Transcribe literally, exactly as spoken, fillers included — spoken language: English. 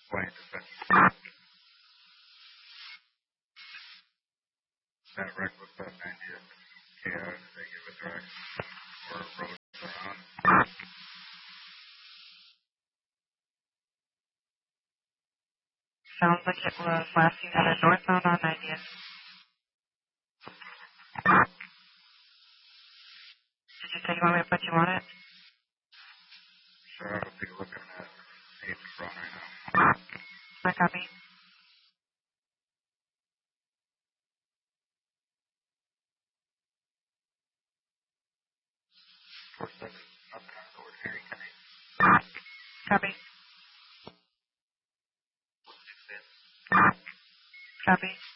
Wait, that wreck was that ninety K O. Did they give a direct or road around? Sounds like it was last seen at a northbound on ninetieth. Did you say you want me to put you on it? Sure, I'll be looking at eight front right now. I copy. Four seven up and over here. Copy. Copy.